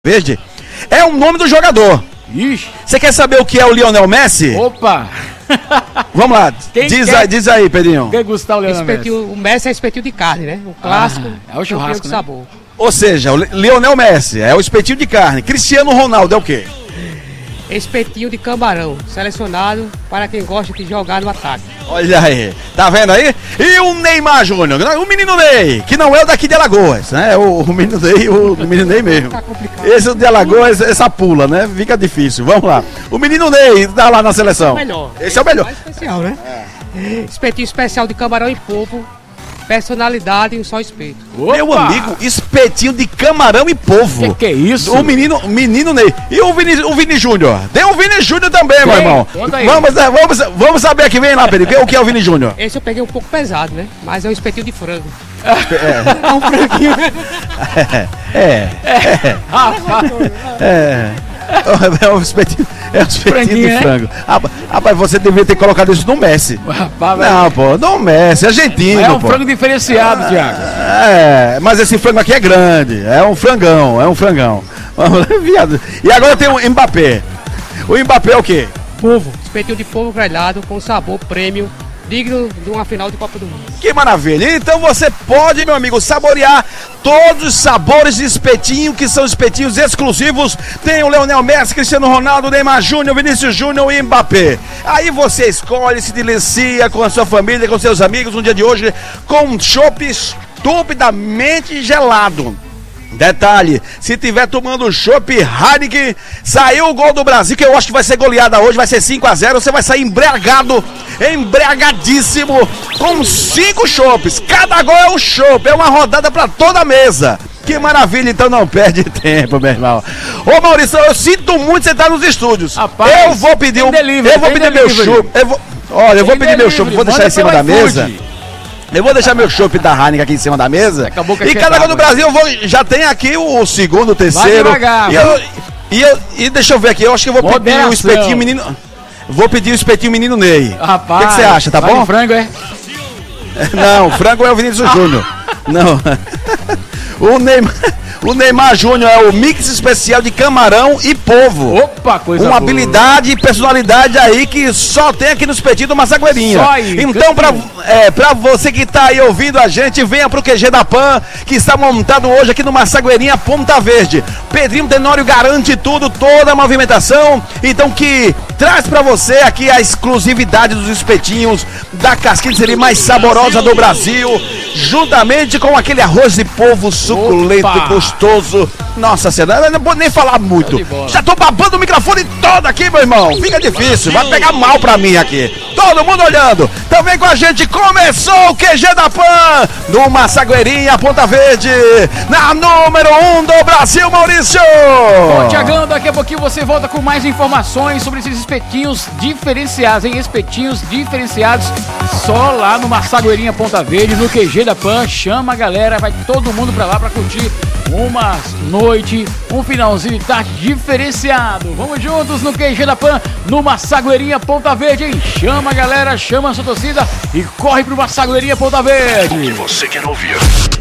Verde é o nome do jogador. Ixi. Você quer saber o que é o Lionel Messi? Opa! Vamos lá, diz aí, Pedrinho. Quem gostar o Lionel Messi? O Messi é espetinho de carne, né? O clássico. É o churrasco, de né? sabor. Ou seja, o Lionel Messi é o espetinho de carne. Cristiano Ronaldo é o quê? Espetinho de camarão, selecionado para quem gosta de jogar no ataque. Olha aí, tá vendo aí? E o Neymar Júnior, o menino Ney, que não é o daqui de Alagoas, né? O menino Ney mesmo. Tá complicado. Esse de Alagoas, essa pula, né? Fica difícil. Vamos lá. O menino Ney tá lá na seleção. Esse é o melhor. Esse é o melhor. Mais especial, né? Espetinho especial de camarão e polvo, personalidade e um só espeto. Opa! Meu amigo, espetinho de camarão e polvo. Que é isso? O menino Ney. E o Vini Júnior? Tem o Vini Júnior também, meu irmão. Conta aí. Vamos saber aqui, vem lá, Pedro. O que é o Vini Júnior? Esse eu peguei um pouco pesado, né? Mas é um espetinho de frango. É. É um franguinho. É um espetinho de né? frango. Rapaz, você devia ter colocado isso no Messi. Rapaz, Não, pô, no Messi, argentino. é um pô. frango diferenciado, Thiago. Mas esse frango aqui é grande. É um frangão. Vamos lá, viado. E agora tem o Mbappé. O Mbappé é o quê? Polvo. Espetinho de polvo grelhado com sabor prêmio, digno de uma final de Copa do Mundo. Que maravilha! Então você pode, meu amigo, saborear todos os sabores de espetinho, que são espetinhos exclusivos. Tem o Lionel Messi, Cristiano Ronaldo, Neymar Júnior, Vinícius Júnior e Mbappé. Aí você escolhe, se delicia com a sua família, com seus amigos, no dia de hoje, com um chopp estupidamente gelado. Detalhe, se tiver tomando chopp Heineken, saiu o gol do Brasil, que eu acho que vai ser goleada hoje, vai ser 5-0, você vai sair embriagadíssimo, com 5 chopps, cada gol é um chopp, é uma rodada pra toda a mesa. Que maravilha, então não perde tempo, meu irmão. Ô Maurício, eu sinto muito você estar nos estúdios. Rapaz, eu vou pedir meu chopp. Eu vou pedir meu chopp, vou deixar em cima da mesa. Eu vou deixar meu chopp da Heineken aqui em cima da mesa. E cada gol do Brasil já tem aqui o segundo, o terceiro. Vai devagar, e deixa eu ver aqui, eu acho que eu vou pedir o espetinho menino. Vou pedir o espetinho menino Ney. Rapaz, o que você acha, tá bom? Frango, é? Não, o frango é o Vinícius Júnior. Não. O Neymar Júnior é o mix especial de camarão e polvo. Opa, coisa Uma boa. habilidade e personalidade aí que só tem aqui no espetinho do Massagueirinha. Só aí, então, pra você que tá aí ouvindo a gente, venha pro QG da Pan, que está montado hoje aqui no Massagueirinha Ponta Verde. Pedrinho Tenório garante tudo, toda a movimentação. Então, que traz pra você aqui a exclusividade dos espetinhos da casquinha de siri mais saborosa do Brasil, juntamente com aquele arroz de polvo suculento e gostoso. Nossa senhora, eu não vou nem falar muito. Já tô babando o microfone todo aqui, meu irmão. Fica difícil, vai pegar mal pra mim aqui. Todo mundo olhando. Então vem com a gente, começou o QG da Pan, no Massagueirinha, Ponta Verde, na número 1 do Brasil, Maurício. Bom, Thiagão, daqui a pouquinho você volta com mais informações sobre esses espetinhos diferenciados, hein? Espetinhos diferenciados só lá no Massagueirinha, Ponta Verde, no QG da Pan. Chama a galera, vai todo mundo pra lá pra curtir uma noite, um finalzinho de tarde diferenciado. Vamos juntos no QG da Pan, no Massagueirinha Ponta Verde, hein? Chama a galera, chama a sua torcida e corre pro Massagueirinha Ponta Verde. O que você quer ouvir?